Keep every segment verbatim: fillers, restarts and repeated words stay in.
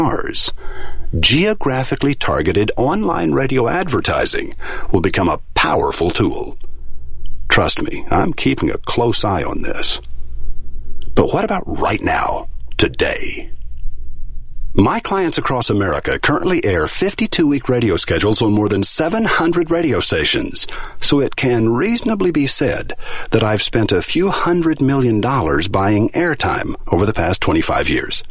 Mars. Geographically targeted online radio advertising will become a powerful tool. Trust me, I'm keeping a close eye on this. But what about right now, today? My clients across America currently air fifty-two-week radio schedules on more than seven hundred radio stations, so it can reasonably be said that I've spent a few hundred million dollars buying airtime over the past twenty-five years.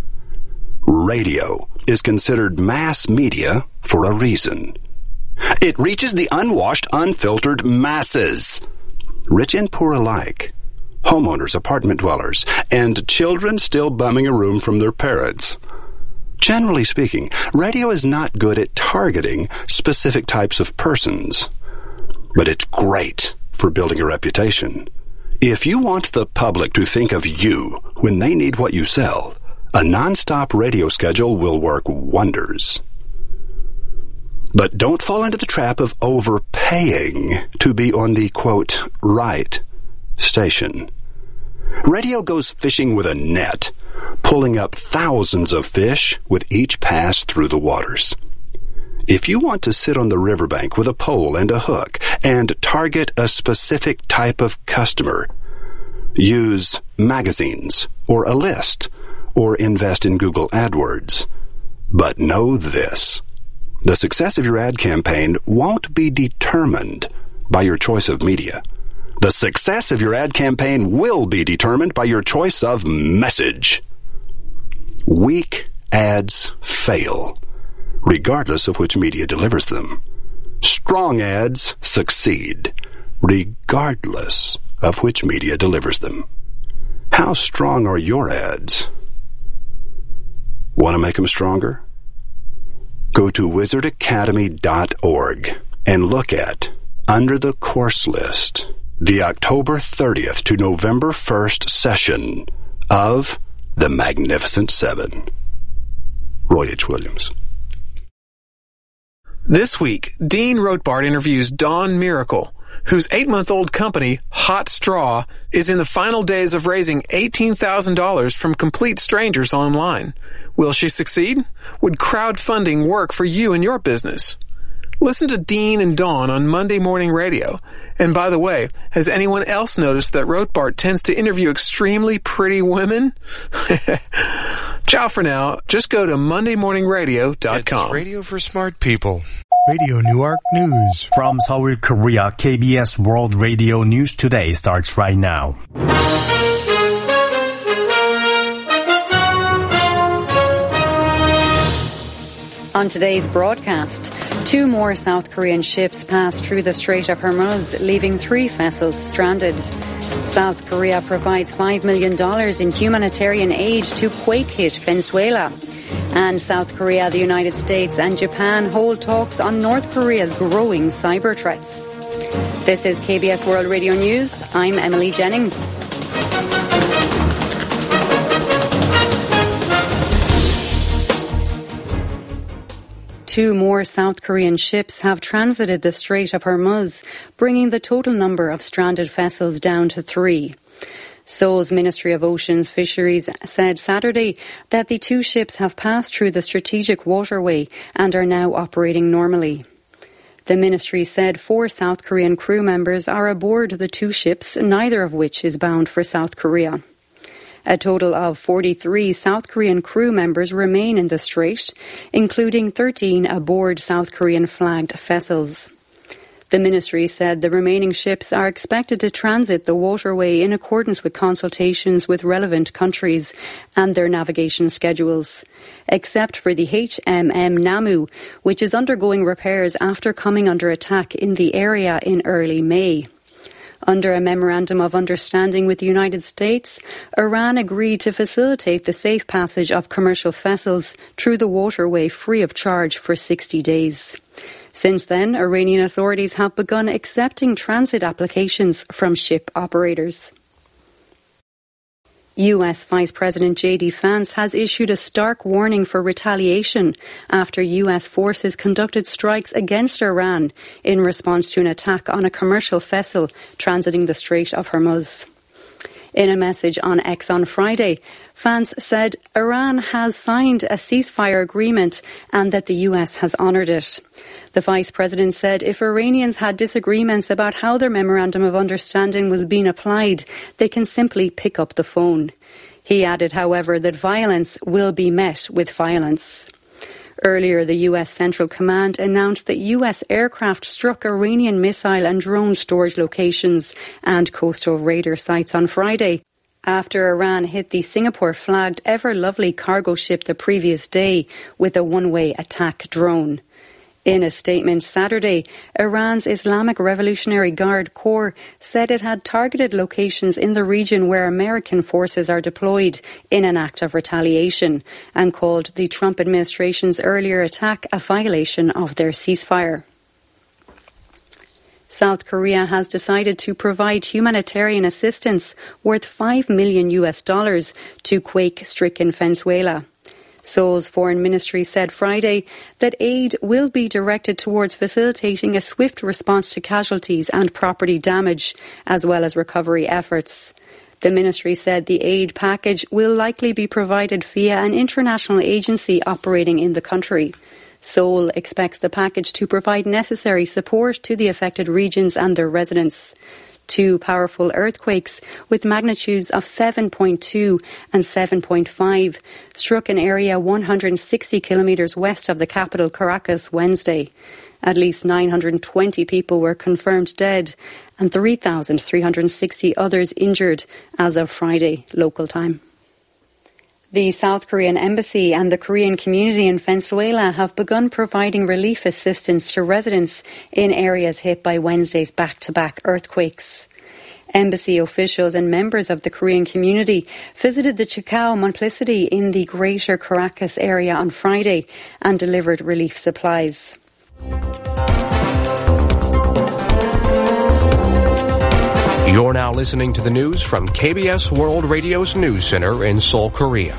Radio is considered mass media for a reason. It reaches the unwashed, unfiltered masses, rich and poor alike, homeowners, apartment dwellers, and children still bumming a room from their parents. Generally speaking, radio is not good at targeting specific types of persons, but it's great for building a reputation. If you want the public to think of you when they need what you sell, a nonstop radio schedule will work wonders. But don't fall into the trap of overpaying to be on the, quote, right station. Radio goes fishing with a net, pulling up thousands of fish with each pass through the waters. If you want to sit on the riverbank with a pole and a hook and target a specific type of customer, use magazines or a list or invest in Google AdWords. But know this: the success of your ad campaign won't be determined by your choice of media. The success of your ad campaign will be determined by your choice of message. Weak ads fail, regardless of which media delivers them. Strong ads succeed, regardless of which media delivers them. How strong are your ads? Want to make them stronger? Go to wizard academy dot org and look at, under the course list, the October thirtieth to November first session of The Magnificent Seven. Roy H. Williams. This week, Dean Rothbart interviews Dawn Miracle, whose eight-month-old company, Hot Straw, is in the final days of raising eighteen thousand dollars from complete strangers online. Will she succeed? Would crowdfunding work for you and your business? Listen to Dean and Dawn on Monday Morning Radio. And by the way, has anyone else noticed that Rothbart tends to interview extremely pretty women? Ciao for now. Just go to monday morning radio dot com. It's radio for smart people. Radio Newark News. From Seoul, Korea, K B S World Radio News Today starts right now. On today's broadcast, two more South Korean ships passed through the Strait of Hormuz, leaving three vessels stranded. South Korea provides five million dollars in humanitarian aid to quake-hit Venezuela. And South Korea, the United States, and Japan hold talks on North Korea's growing cyber threats. This is K B S World Radio News. I'm Emily Jennings. Two more South Korean ships have transited the Strait of Hormuz, bringing the total number of stranded vessels down to three. Seoul's Ministry of Oceans Fisheries said Saturday that the two ships have passed through the strategic waterway and are now operating normally. The ministry said four South Korean crew members are aboard the two ships, neither of which is bound for South Korea. A total of forty-three South Korean crew members remain in the strait, including thirteen aboard South Korean flagged vessels. The ministry said the remaining ships are expected to transit the waterway in accordance with consultations with relevant countries and their navigation schedules, except for the H M M Namu, which is undergoing repairs after coming under attack in the area in early May. Under a memorandum of understanding with the United States, Iran agreed to facilitate the safe passage of commercial vessels through the waterway free of charge for sixty days. Since then, Iranian authorities have begun accepting transit applications from ship operators. U S Vice President J D Vance has issued a stark warning for retaliation after U S forces conducted strikes against Iran in response to an attack on a commercial vessel transiting the Strait of Hormuz. In a message on X on Friday, Vance said Iran has signed a ceasefire agreement and that the U S has honoured it. The Vice President said if Iranians had disagreements about how their Memorandum of Understanding was being applied, they can simply pick up the phone. He added, however, that violence will be met with violence. Earlier, the U S Central Command announced that U S aircraft struck Iranian missile and drone storage locations and coastal radar sites on Friday, after Iran hit the Singapore-flagged Ever Lovely cargo ship the previous day with a one-way attack drone. In a statement Saturday, Iran's Islamic Revolutionary Guard Corps said it had targeted locations in the region where American forces are deployed in an act of retaliation and called the Trump administration's earlier attack a violation of their ceasefire. South Korea has decided to provide humanitarian assistance worth five million U S dollars to quake-stricken Venezuela. Seoul's foreign ministry said Friday that aid will be directed towards facilitating a swift response to casualties and property damage, as well as recovery efforts. The ministry said the aid package will likely be provided via an international agency operating in the country. Seoul expects the package to provide necessary support to the affected regions and their residents. Two powerful earthquakes with magnitudes of seven point two and seven point five struck an area one hundred sixty kilometres west of the capital Caracas Wednesday. At least nine hundred twenty people were confirmed dead and three thousand three hundred sixty others injured as of Friday local time. The South Korean embassy and the Korean community in Venezuela have begun providing relief assistance to residents in areas hit by Wednesday's back-to-back earthquakes. Embassy officials and members of the Korean community visited the Chacao Multiplicity in the greater Caracas area on Friday and delivered relief supplies. You're now listening to the news from K B S World Radio's News Center in Seoul, Korea.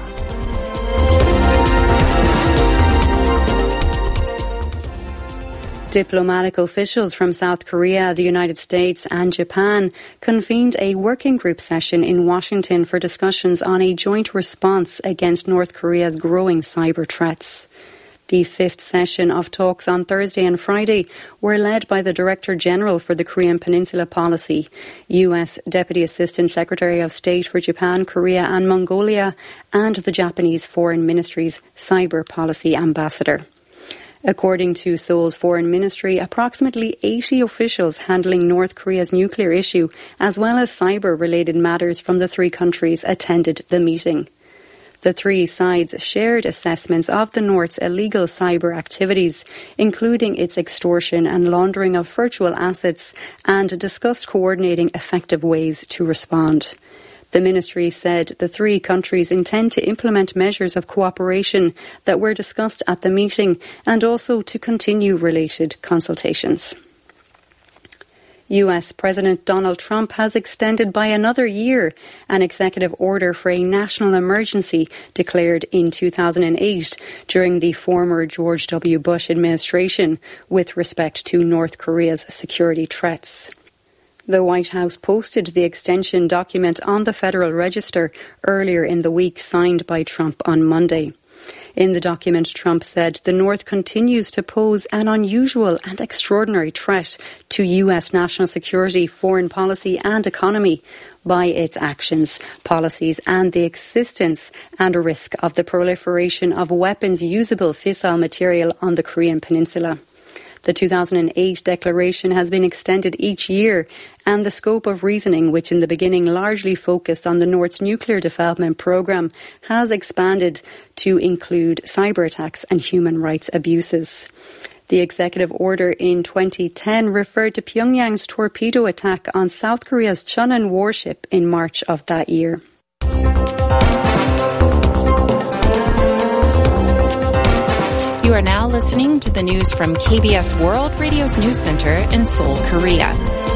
Diplomatic officials from South Korea, the United States and Japan convened a working group session in Washington for discussions on a joint response against North Korea's growing cyber threats. The fifth session of talks on Thursday and Friday were led by the Director General for the Korean Peninsula Policy, U S Deputy Assistant Secretary of State for Japan, Korea and Mongolia, and the Japanese Foreign Ministry's Cyber Policy Ambassador. According to Seoul's Foreign Ministry, approximately eighty officials handling North Korea's nuclear issue, as well as cyber-related matters from the three countries, attended the meeting. The three sides shared assessments of the North's illegal cyber activities, including its extortion and laundering of virtual assets, and discussed coordinating effective ways to respond. The ministry said the three countries intend to implement measures of cooperation that were discussed at the meeting and also to continue related consultations. U S President Donald Trump has extended by another year an executive order for a national emergency declared in two thousand eight during the former George W. Bush administration with respect to North Korea's security threats. The White House posted the extension document on the Federal Register earlier in the week, signed by Trump on Monday. In the document, Trump said the North continues to pose an unusual and extraordinary threat to U S national security, foreign policy and economy by its actions, policies and the existence and risk of the proliferation of weapons-usable fissile material on the Korean Peninsula. The two thousand eight declaration has been extended each year, and the scope of reasoning, which in the beginning largely focused on the North's nuclear development program, has expanded to include cyber attacks and human rights abuses. The executive order in twenty ten referred to Pyongyang's torpedo attack on South Korea's Cheonan warship in March of that year. You are now listening to the news from K B S World Radio's News Center in Seoul, Korea.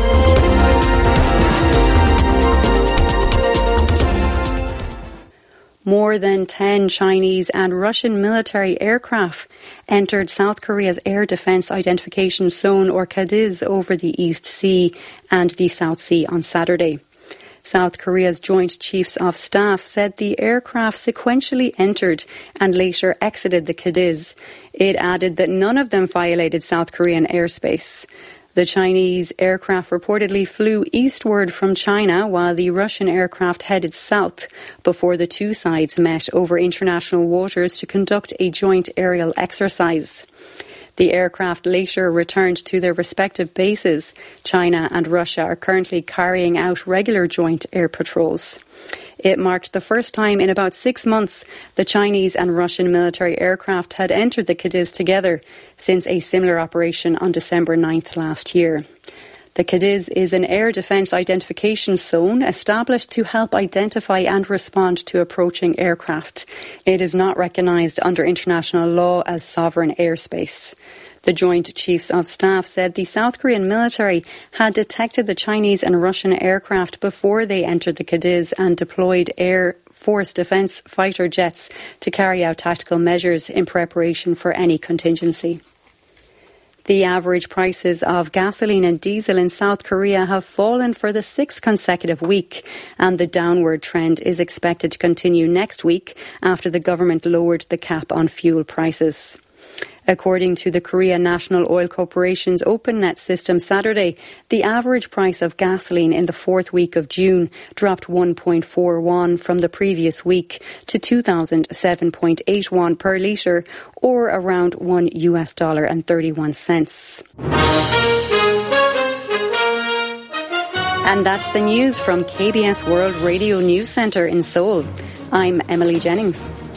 More than ten Chinese and Russian military aircraft entered South Korea's Air Defense Identification Zone, or CADIZ, over the East Sea and the South Sea on Saturday. South Korea's Joint Chiefs of Staff said the aircraft sequentially entered and later exited the Cadiz. It added that none of them violated South Korean airspace. The Chinese aircraft reportedly flew eastward from China while the Russian aircraft headed south before the two sides met over international waters to conduct a joint aerial exercise. The aircraft later returned to their respective bases. China and Russia are currently carrying out regular joint air patrols. It marked the first time in about six months the Chinese and Russian military aircraft had entered the Cadiz together since a similar operation on December ninth last year. The Cadiz is an air defence identification zone established to help identify and respond to approaching aircraft. It is not recognised under international law as sovereign airspace. The Joint Chiefs of Staff said the South Korean military had detected the Chinese and Russian aircraft before they entered the Cadiz and deployed Air Force Defence fighter jets to carry out tactical measures in preparation for any contingency. The average prices of gasoline and diesel in South Korea have fallen for the sixth consecutive week, and the downward trend is expected to continue next week after the government lowered the cap on fuel prices. According to the Korea National Oil Corporation's OpenNet system Saturday, the average price of gasoline in the fourth week of June dropped one point four won from the previous week to two thousand seven point eight won per litre, or around one US dollar and thirty-one cents. And that's the news from K B S World Radio News Centre in Seoul. I'm Emily Jennings.